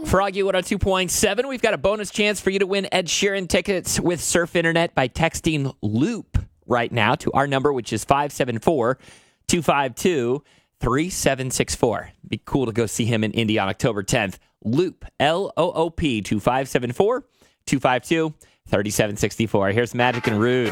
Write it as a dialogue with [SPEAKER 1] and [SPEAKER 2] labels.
[SPEAKER 1] Froggy 102.7. We've got a bonus chance for you to win Ed Sheeran tickets with Surf Internet by texting Loop right now to our number, which is 574-252-3764. Be cool to go see him in Indy on October 10th. Loop, L-O-O-P, 2574-252-3764. Here's Magic and Rude.